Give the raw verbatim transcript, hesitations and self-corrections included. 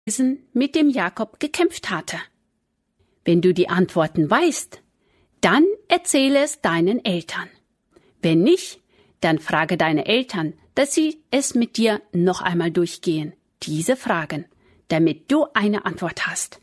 mit dem Jakob gekämpft hatte? Wenn du die Antworten weißt, dann erzähle es deinen Eltern. Wenn nicht, dann frage deine Eltern, dass sie es mit dir noch einmal durchgehen, diese Fragen, damit du eine Antwort hast.